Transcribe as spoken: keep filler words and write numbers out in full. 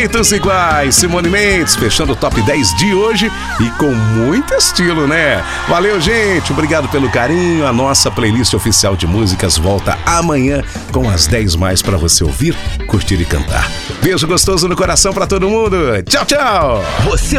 muitos iguais. Simone Mendes fechando o top dez de hoje e com muito estilo, né? Valeu, gente. Obrigado pelo carinho. A nossa playlist oficial de músicas volta amanhã com as dez mais para você ouvir, curtir e cantar. Beijo gostoso no coração para todo mundo. Tchau, tchau. Você